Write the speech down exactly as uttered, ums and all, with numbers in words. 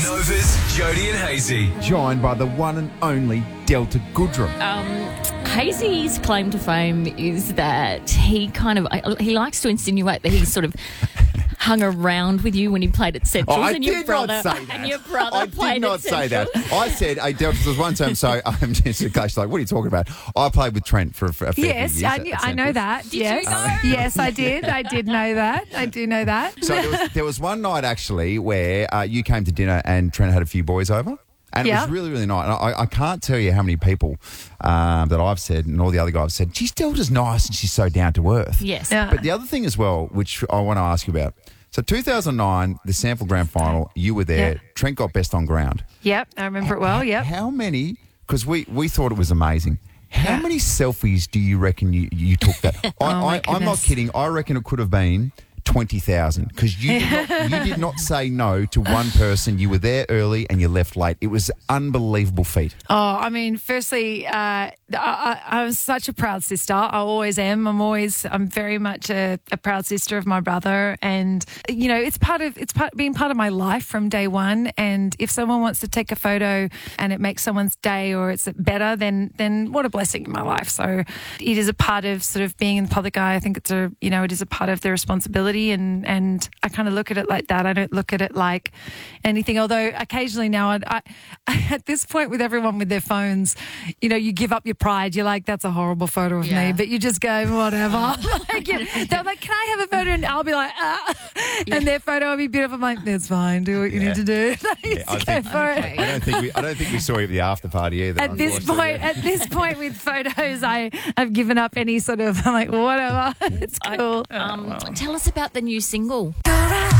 Nova's Jody and Hazy. Joined by the one and only Delta Goodrum. Um, Hazy's claim to fame is that he kind of he likes to insinuate that he's sort of hung around with you when he played at Central. Oh, I and your did brother, not say that. And your brother I played did not at say Central. that. I said, hey, Delta, there was one term, so I'm just like, what are you talking about? I played with Trent for a, for a fair Yes, few years I, at- knew, at I know Central. that. Did yes, you know? yes, I did. I did know that. I do know that. So there was, there was one night, actually, where uh, you came to dinner and Trent had a few boys over. And it Yeah. was really, really nice. And I, I can't tell you how many people um, that I've said and all the other guys have said, geez, Delta's nice and she's so down to earth. Yes. Yeah. But the other thing as well, which I want to ask you about. So two thousand nine, the Sample Grand Final, you were there. Yeah. Trent got best on ground. Yep, I remember it well. Yep. How many, because we, we thought it was amazing. How Yeah. many selfies do you reckon you, you took that? I, Oh, my I, I'm not goodness. kidding. I reckon it could have been twenty thousand because you, did not- you did not say no to one person. You were there early and you left late. It was an unbelievable feat. Oh, I mean, firstly, uh, I, I, I'm such a proud sister. I always am. I'm always, I'm very much a, a proud sister of my brother, and you know, it's part of, it's part been part of my life from day one. And if someone wants to take a photo and it makes someone's day or it's better, then then what a blessing in my life. So it is a part of sort of being in the public eye. I think it's a, you know, it is a part of the responsibility, and and I kind of look at it like that. I don't look at it like anything. Although occasionally now, I, I at this point with everyone with their phones, you know, you give up your pride. You're like, that's a horrible photo of Yeah. me, but you just go, whatever. Like, you- they're like, can I have a photo? And I'll be like, ah. And their photo will be beautiful. I'm like, that's fine. Do what you Yeah. need to do. Like, Yeah, I go think- for Okay. it. I don't think we, I don't think we saw you at the after party either. At this unfortunately. point, at this point with photos, I I've given up any sort of. I'm like, whatever. It's cool. Um, Tell us about the new single. Go round